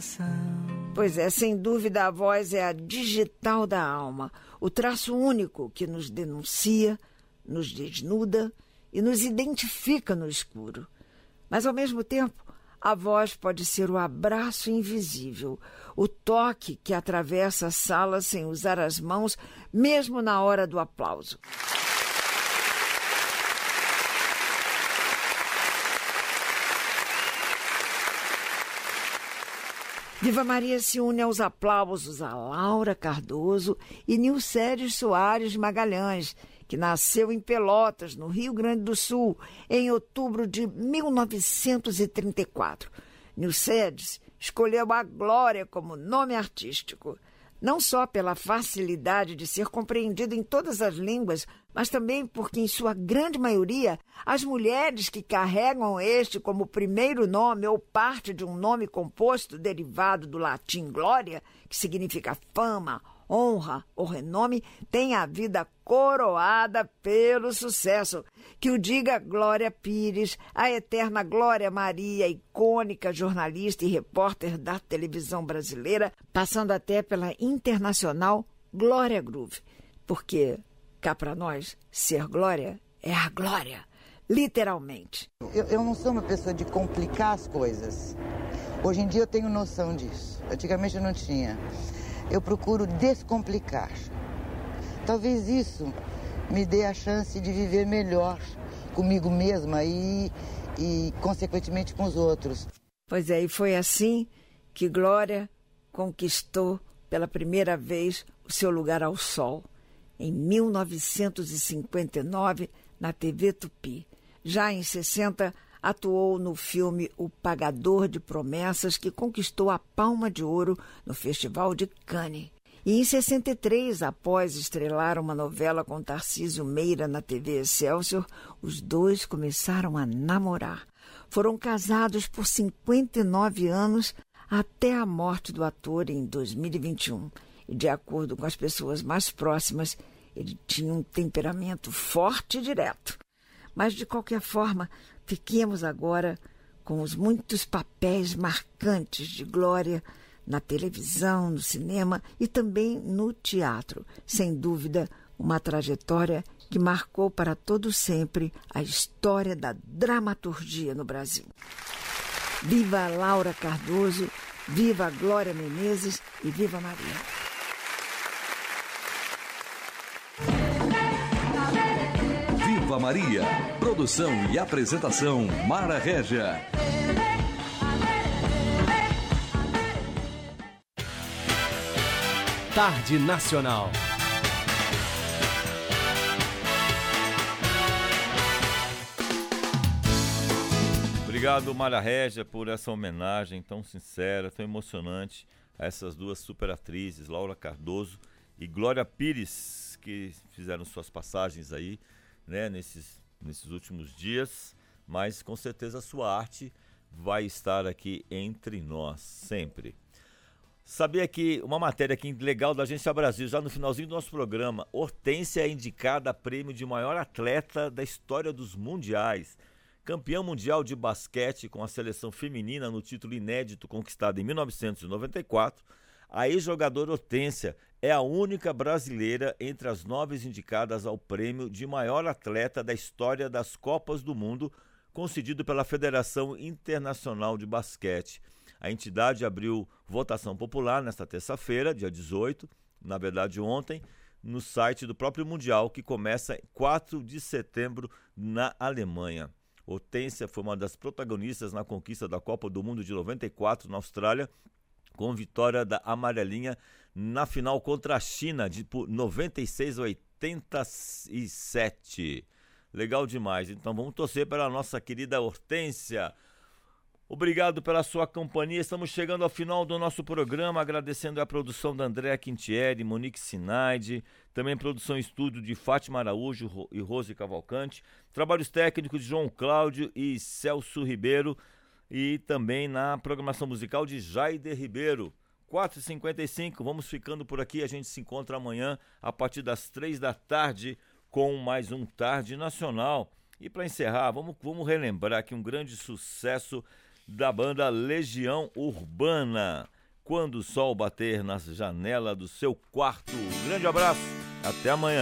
Pois é, sem dúvida a voz é a digital da alma, o traço único que nos denuncia, nos desnuda e nos identifica no escuro. Mas, ao mesmo tempo, a voz pode ser o abraço invisível, o toque que atravessa a sala sem usar as mãos, mesmo na hora do aplauso. Viva Maria se une aos aplausos a Laura Cardoso e Nilcério Soares Magalhães, que nasceu em Pelotas, no Rio Grande do Sul, em outubro de 1934. Nilcério escolheu a Glória como nome artístico, não só pela facilidade de ser compreendido em todas as línguas, mas também porque, em sua grande maioria, as mulheres que carregam este como primeiro nome ou parte de um nome composto derivado do latim glória, que significa fama, honra ou renome, têm a vida coroada pelo sucesso. Que o diga Glória Pires, a eterna Glória Maria, icônica jornalista e repórter da televisão brasileira, passando até pela internacional Glória Groove, porque cá para nós, ser Glória é a glória, literalmente. Eu não sou uma pessoa de complicar as coisas. Hoje em dia eu tenho noção disso. Antigamente eu não tinha. Eu procuro descomplicar. Talvez isso me dê a chance de viver melhor comigo mesma e consequentemente, com os outros. Pois é, e foi assim que Glória conquistou pela primeira vez o seu lugar ao sol, em 1959, na TV Tupi. Já em 60, atuou no filme O Pagador de Promessas, que conquistou a Palma de Ouro no Festival de Cannes. E em 63, após estrelar uma novela com Tarcísio Meira na TV Excelsior, os dois começaram a namorar. Foram casados por 59 anos até a morte do ator em 2021. E, de acordo com as pessoas mais próximas, ele tinha um temperamento forte e direto. Mas, de qualquer forma, fiquemos agora com os muitos papéis marcantes de Glória na televisão, no cinema e também no teatro. Sem dúvida, uma trajetória que marcou para todo sempre a história da dramaturgia no Brasil. Viva Laura Cardoso, viva Glória Menezes e viva Maria! Viva Maria. Produção e apresentação Mara Régia. Tarde Nacional. Obrigado, Mara Régia, por essa homenagem tão sincera, tão emocionante a essas duas superatrizes, Laura Cardoso e Glória Pires, que fizeram suas passagens aí, né, nesses últimos dias, mas com certeza a sua arte vai estar aqui entre nós sempre. Sabia que uma matéria aqui legal da Agência Brasil, já no finalzinho do nosso programa, Hortência é indicada a prêmio de maior atleta da história dos mundiais. Campeã mundial de basquete com a seleção feminina no título inédito conquistado em 1994, a ex-jogadora Hortência é a única brasileira entre as 9 indicadas ao prêmio de maior atleta da história das Copas do Mundo, concedido pela Federação Internacional de Basquete. A entidade abriu votação popular nesta terça-feira, dia 18, na verdade ontem, no site do próprio Mundial, que começa em 4 de setembro na Alemanha. Hortência foi uma das protagonistas na conquista da Copa do Mundo de 94 na Austrália, com vitória da amarelinha na final contra a China por 96-87. Legal demais. Então vamos torcer pela nossa querida Hortência. Obrigado pela sua companhia. Estamos chegando ao final do nosso programa, agradecendo a produção da Andréa Quintieri, Monique Sinaide, também produção e estúdio de Fátima Araújo e Rose Cavalcante, trabalhos técnicos de João Cláudio e Celso Ribeiro, e também na programação musical de Jaider Ribeiro. 4h55, vamos ficando por aqui, a gente se encontra amanhã a partir das 3 da tarde com mais um Tarde Nacional. E para encerrar, vamos relembrar que um grande sucesso da banda Legião Urbana. Quando o sol bater na janela do seu quarto. Grande abraço, até amanhã.